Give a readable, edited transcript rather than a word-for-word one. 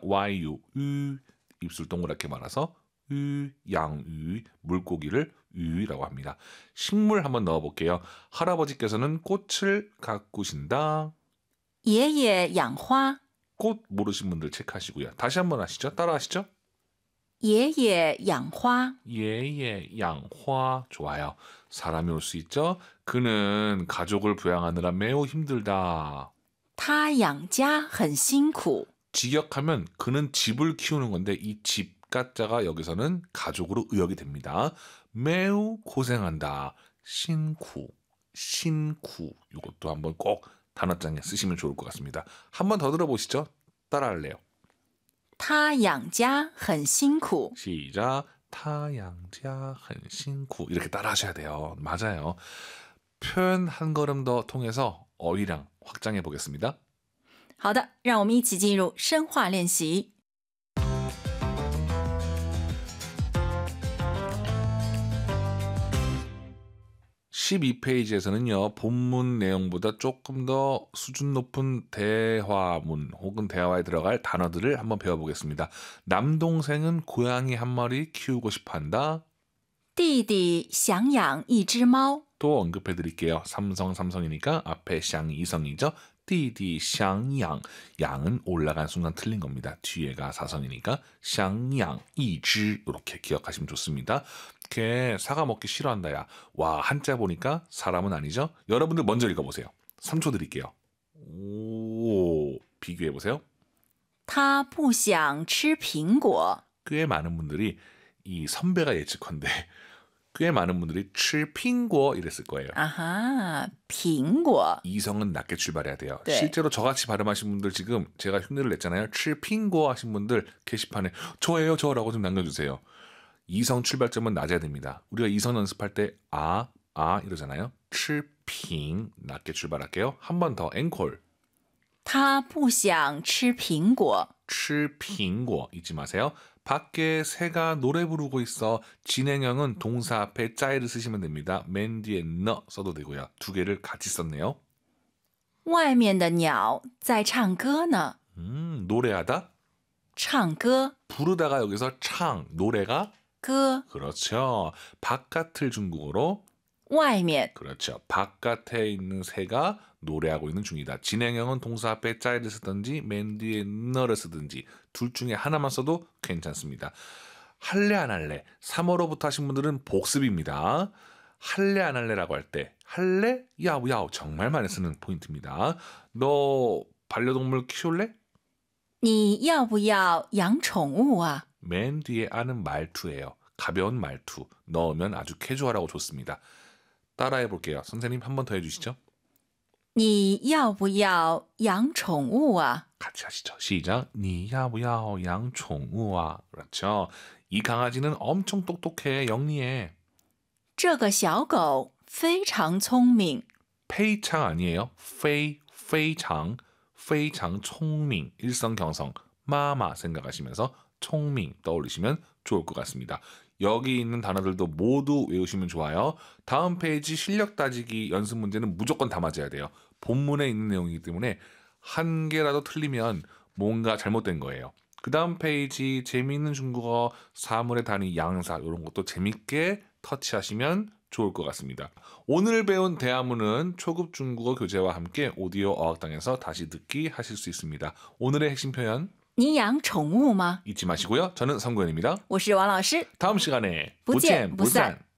YU, 유, 입술 동그랗게 말아서 유, 양유, 물고기를 유라고 합니다. 식물 한번 넣어볼게요. 할아버지께서는 꽃을 가꾸신다. 爷爷养花 꽃 모르신 분들 체크하시고요. 다시 한번 하시죠. 따라 하시죠. 爷爷养花 예예 양화 좋아요. 사람이 올 수 있죠. 그는 가족을 부양하느라 매우 힘들다. 他养家很辛苦 직역하면 그는 집을 키우는 건데 이 집 가짜가 여기서는 가족으로 의역이 됩니다. 매우 고생한다. 신쿠 신쿠 이것도 한번 꼭 단어장에 쓰시면 좋을 것 같습니다. 한번 더 들어보시죠. 따라할래요. 他养家很辛苦 시작. 타양자 한신쿠 이렇게 따라하셔야 돼요. 맞아요. 표현 한 걸음 더 통해서 어휘량 확장해 보겠습니다. 好的，让我们一起进入深化练习。 12페이지에서는요. 본문 내용보다 조금 더 수준 높은 대화문 혹은 대화에 들어갈 단어들을 한번 배워보겠습니다. 남동생은 고양이 한 마리 키우고 싶어한다. 弟弟想养一只猫， 또 언급해드릴게요. 삼성이니까 앞에 샹 이성이죠. 띠디 샹양 양은 올라간 순간 틀린 겁니다. 뒤에가 사성이니까 샹양 이지 이렇게 기억하시면 좋습니다. 걔 사과 먹기 싫어한다 야. 와 한자 보니까 사람은 아니죠. 여러분들 먼저 읽어보세요. 3초 드릴게요. 오 비교해보세요. 他不想吃苹果， 꽤 많은 분들이 이 선배가 예측컨대 꽤 많은 분들이 칠핑고 이랬을 거예요. 아하, 苹果 이성은 낮게 출발해야 돼요. 네. 실제로 저같이 발음하신 분들 지금 제가 흉내를 냈잖아요. 칠핑고 하신 분들 게시판에 저예요 저라고 좀 남겨주세요. 이성 출발점은 낮아야 됩니다. 우리가 이성 연습할 때 이러잖아요. 칠핑 낮게 출발할게요. 한 번 더 앵콜. 他不想吃苹果， 칠핑고 잊지 마세요. 밖에 새가 노래 부르고 있어. 진행형은 동사 앞에 짜이를 쓰시면 됩니다. 맨 뒤에 너 써도 되고요. 두 개를 같이 썼네요. 外面的鸟在唱歌呢， 노래하다. 唱歌 부르다가 여기서 창, 노래가 歌， 그렇죠. 바깥을 중국어로 外面 그렇죠. 바깥에 있는 새가 노래하고 있는 중이다. 진행형은 동사 앞에 짜이를 쓰든지 맨 뒤에 너를 쓰든지 둘 중에 하나만 써도 괜찮습니다. 할래 안 할래 3어로부터 하신 분들은 복습입니다. 할래 안 할래라고 할 때 할래 야우 정말 많이 쓰는 포인트입니다. 너 반려동물 키울래? 你要不要养宠物啊？ 맨 뒤에 아는 말투예요. 가벼운 말투 넣으면 아주 캐주얼하고 좋습니다. 따라해 볼게요. 선생님 한 번 더 해주시죠. 你要不要养宠物啊？ 같이 하시죠. 시작. 你要不要养宠物啊? 그렇죠. 이 강아지는 엄청 똑똑해. 영리해. 这个小狗非常聪明， 페이창 아니에요. 페이창 총밍 일성경성 마마 생각하시면서 총밍 떠올리시면 좋을 것 같습니다. 여기 있는 단어들도 모두 외우시면 좋아요. 다음 페이지 실력 따지기 연습 문제는 무조건 다 맞아야 돼요. 본문에 있는 내용이기 때문에 한 개라도 틀리면 뭔가 잘못된 거예요. 그 다음 페이지 재미있는 중국어 사물의 단위 양사 이런 것도 재밌게 터치하시면 좋을 것 같습니다. 오늘 배운 대화문은 초급 중국어 교재와 함께 오디오 어학당에서 다시 듣기 하실 수 있습니다. 오늘의 핵심 표현 你养宠物吗？ 잊지 마시고요. 저는 성구현입니다. 我是王老师， 다음 시간에 不见不散。